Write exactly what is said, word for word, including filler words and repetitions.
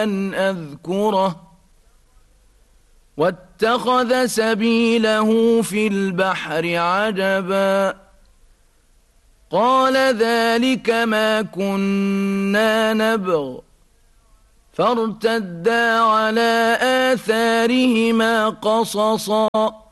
أن أذكره واتخذ سبيله في البحر عجبا قال ذلك ما كنا نبغ فارتدا على آثارهما قصصا